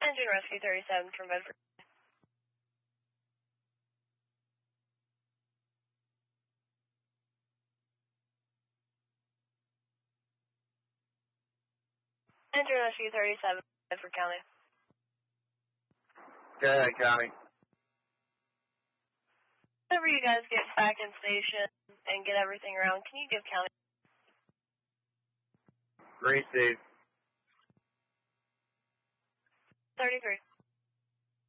Engine Rescue 37 from Bedford. Engine Rescue 37, Bedford County. Go ahead, County. Whenever you guys get back in station and get everything around, can you give County? Received. 33.